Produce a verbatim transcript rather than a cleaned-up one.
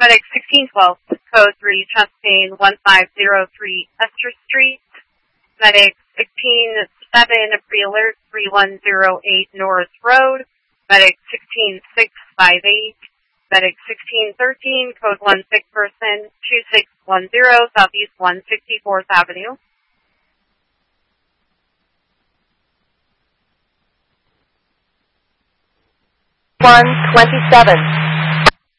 Medic sixteen twelve, code three, chest pain, one five zero three Esther Street. Medic sixteen seven, pre-alert, three one zero eight North Road. Medic sixteen six five eight. Medic sixteen thirteen, code one six person, two six one zero, Southeast one sixty-fourth Avenue. one twenty-seven.